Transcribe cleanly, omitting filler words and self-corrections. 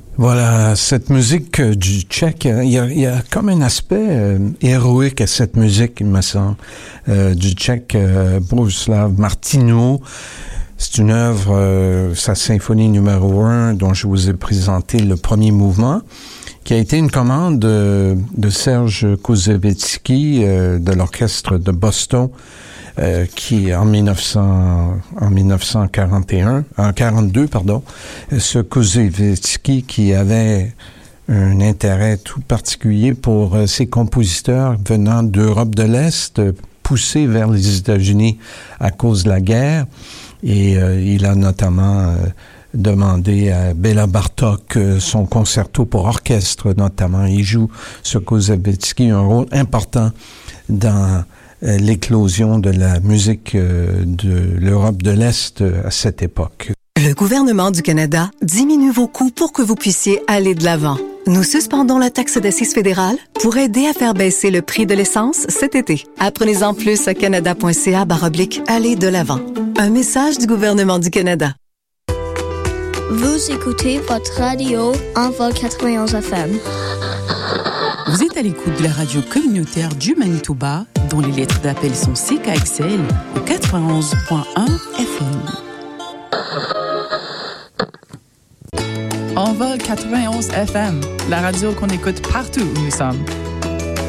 Voilà, cette musique du Tchèque, il y a comme un aspect héroïque à cette musique, il me semble, du Tchèque Bohuslav Martinů. C'est une œuvre, sa symphonie numéro 1, dont je vous ai présenté le premier mouvement, qui a été une commande de Serge Kouzevitsky de l'orchestre de Boston, qui en 42, ce Kouzevitsky qui avait un intérêt tout particulier pour ces compositeurs venant d'Europe de l'Est, poussés vers les États-Unis à cause de la guerre. Et il a notamment demandé à Béla Bartók son concerto pour orchestre, notamment. Il joue, ce Kouzevitsky, un rôle important dans l'éclosion de la musique de l'Europe de l'Est à cette époque. Le gouvernement du Canada diminue vos coûts pour que vous puissiez aller de l'avant. Nous suspendons la taxe d'assises fédérale pour aider à faire baisser le prix de l'essence cet été. Apprenez-en plus à canada.ca/aller de l'avant. Un message du gouvernement du Canada. Vous écoutez votre radio Envol 91 FM. Vous êtes à l'écoute de la radio communautaire du Manitoba, dont les lettres d'appel sont CKXL au 91.1 FM. Envol 91 FM, la radio qu'on écoute partout où nous sommes.